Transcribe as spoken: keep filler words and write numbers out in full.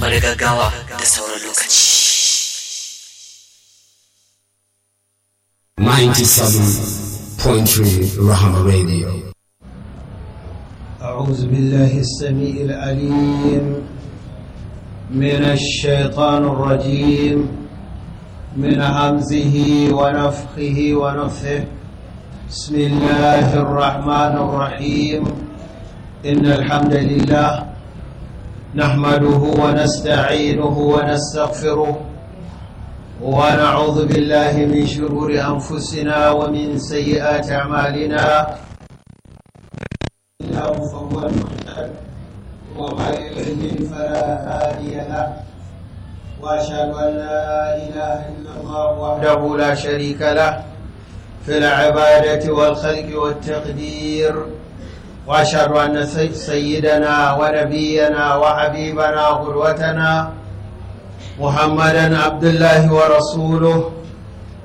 bari gaggawa da sauran lokaci. ninety-seven point three Rahama Radio. أعوذ بالله السميع العليم من الشيطان الرجيم من همزه ونفخه ونفثه. بسم الله الرحمن الرحيم. إن الحمد لله نحمده ونستعينه ونستغفره ونعوذ بالله من شرور أنفسنا ومن سيئات أعمالنا. الله فهو المهتد وما يضلل فلا هادي له، وأشهد أن لا إله إلا الله وحده لا شريك له في العبادة والخلق والتقدير، وأشهد أن سيدنا ونبينا وحبيبنا وقدوتنا محمدا عبد الله ورسوله